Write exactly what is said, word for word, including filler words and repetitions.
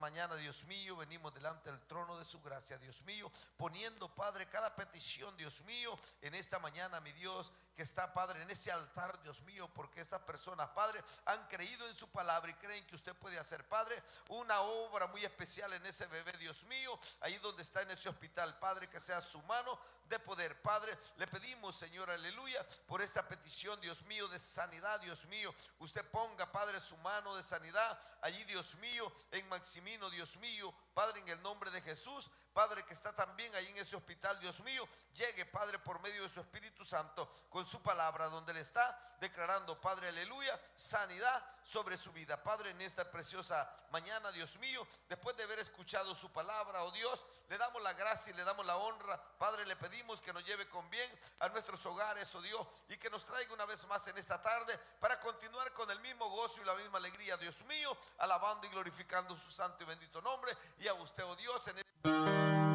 Mañana, Dios mío, venimos delante del trono de su gracia, Dios mío, poniendo, Padre, cada petición, Dios mío, en esta mañana, mi Dios, que está, Padre, en ese altar, Dios mío, porque estas personas, Padre, han creído en su palabra y creen que usted puede hacer, Padre, una obra muy especial en ese bebé, Dios mío, ahí donde está en ese hospital, Padre, que sea su mano de poder, Padre. Le pedimos, Señor, aleluya, por esta petición, Dios mío, de sanidad, Dios mío, usted ponga, Padre, su mano de sanidad allí, Dios mío, en Maximiliano, Dios mío, Padre, en el nombre de Jesús, Padre, que está también ahí en ese hospital, Dios mío, llegue, Padre, por medio de su Espíritu Santo, con su palabra, donde le está declarando, Padre, aleluya, sanidad sobre su vida, Padre, en esta preciosa mañana, Dios mío, después de haber escuchado su palabra, oh Dios, le damos la gracia y le damos la honra, Padre, le pedimos que nos lleve con bien a nuestros hogares, oh Dios, y que nos traiga una vez más en esta tarde, para continuar con el mismo gozo y la misma alegría, Dios mío, alabando y glorificando su santo y bendito nombre, y a usted, oh Dios, en el...